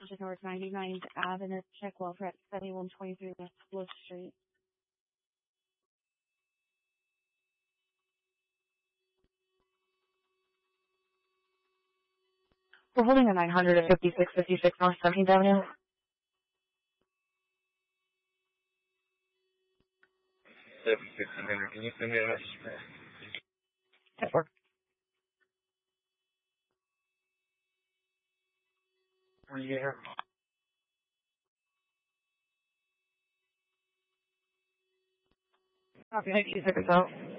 Pacific North 99th Avenue, check welfare at 7123 West Wood Street. We're holding a 956 North 17th Avenue. 7600. Can you send me a message? Network. When you get here? Copy, 96 out.